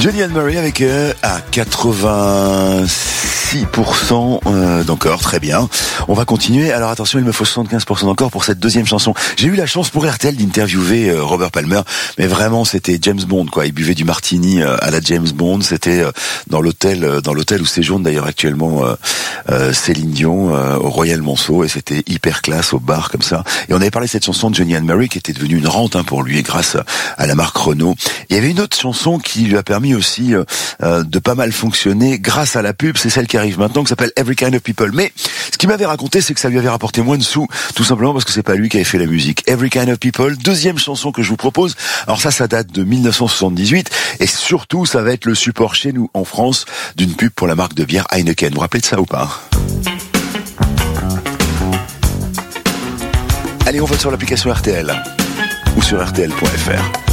Johnny and Mary avec à 86% d'encore, très bien. On va continuer. Alors attention, il me faut 75% d'encore pour cette deuxième chanson. J'ai eu la chance pour RTL d'interviewer Robert Palmer, mais vraiment c'était James Bond quoi. Il buvait du martini à la James Bond. C'était dans l'hôtel où séjourne d'ailleurs actuellement Céline Dion au Royal Monceau, et c'était hyper classe au bar comme ça. Et on avait parlé de cette chanson de Johnny and Mary qui était devenue une rente pour lui grâce à la marque Renault. Il y avait une autre chanson qui lui a permis aussi de pas mal fonctionner grâce à la pub, c'est celle qui arrive maintenant, qui s'appelle Every Kind of People. Mais ce qu'il m'avait raconté, c'est que ça lui avait rapporté moins de sous, tout simplement parce que c'est pas lui qui avait fait la musique. Every Kind of People, deuxième chanson que je vous propose. Alors ça date de 1978, et surtout ça va être le support chez nous en France d'une pub pour la marque de bière Heineken. Vous vous rappelez de ça ou pas? Allez, on vote sur l'application RTL ou sur RTL.fr.